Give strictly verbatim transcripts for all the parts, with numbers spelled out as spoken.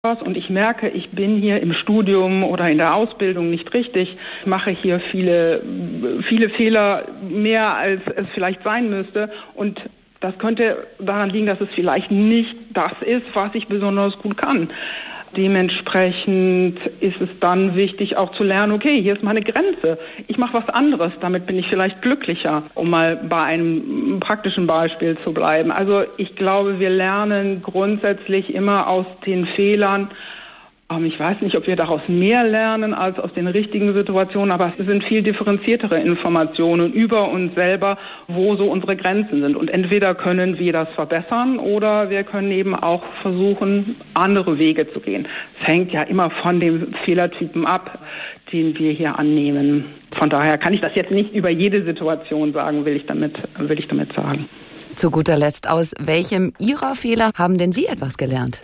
und ich merke, ich bin hier im Studium oder in der Ausbildung nicht richtig, ich mache hier viele, viele Fehler, mehr als es vielleicht sein müsste, und das könnte daran liegen, dass es vielleicht nicht das ist, was ich besonders gut kann. Dementsprechend ist es dann wichtig, auch zu lernen, okay, hier ist meine Grenze. Ich mache was anderes, damit bin ich vielleicht glücklicher, um mal bei einem praktischen Beispiel zu bleiben. Also ich glaube, wir lernen grundsätzlich immer aus den Fehlern. Ich weiß nicht, ob wir daraus mehr lernen als aus den richtigen Situationen, aber es sind viel differenziertere Informationen über uns selber, wo so unsere Grenzen sind. Und entweder können wir das verbessern oder wir können eben auch versuchen, andere Wege zu gehen. Es hängt ja immer von dem Fehlertypen ab, den wir hier annehmen. Von daher kann ich das jetzt nicht über jede Situation sagen, will ich damit, will ich damit sagen. Zu guter Letzt, aus welchem Ihrer Fehler haben denn Sie etwas gelernt?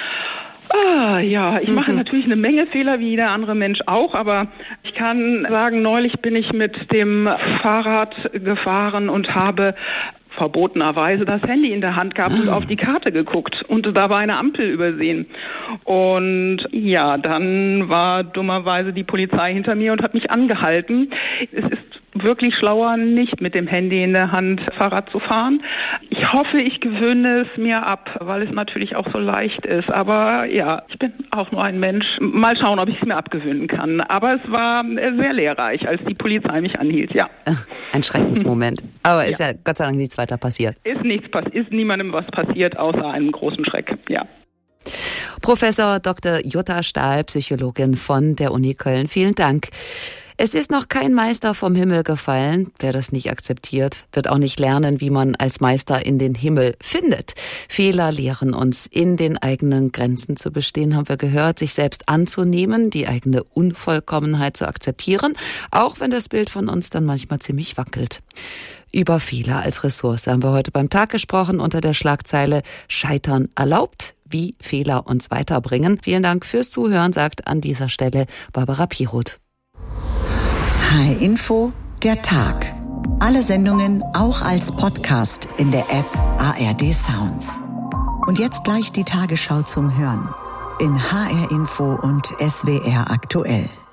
Ah, ja, ich mache natürlich eine Menge Fehler, wie jeder andere Mensch auch, aber ich kann sagen, neulich bin ich mit dem Fahrrad gefahren und habe verbotenerweise das Handy in der Hand gehabt und auf die Karte geguckt und dabei eine Ampel übersehen. Und ja, dann war dummerweise die Polizei hinter mir und hat mich angehalten. Es ist wirklich schlauer, nicht mit dem Handy in der Hand Fahrrad zu fahren. Ich hoffe, ich gewöhne es mir ab, weil es natürlich auch so leicht ist. Aber ja, ich bin auch nur ein Mensch. Mal schauen, ob ich es mir abgewöhnen kann. Aber es war sehr lehrreich, als die Polizei mich anhielt, ja. Ein Schreckensmoment. Aber ist ja. ja Gott sei Dank nichts weiter passiert. Ist nichts passiert, ist niemandem was passiert, außer einem großen Schreck, ja. Professor Doktor Jutta Stahl, Psychologin von der Uni Köln. Vielen Dank. Es ist noch kein Meister vom Himmel gefallen. Wer das nicht akzeptiert, wird auch nicht lernen, wie man als Meister in den Himmel findet. Fehler lehren uns, in den eigenen Grenzen zu bestehen, haben wir gehört, sich selbst anzunehmen, die eigene Unvollkommenheit zu akzeptieren, auch wenn das Bild von uns dann manchmal ziemlich wackelt. Über Fehler als Ressource haben wir heute beim Tag gesprochen unter der Schlagzeile Scheitern erlaubt, wie Fehler uns weiterbringen. Vielen Dank fürs Zuhören, sagt an dieser Stelle Barbara Piroth. H R Info, der Tag. Alle Sendungen auch als Podcast in der App A R D Sounds. Und jetzt gleich die Tagesschau zum Hören in H R Info und S W R aktuell.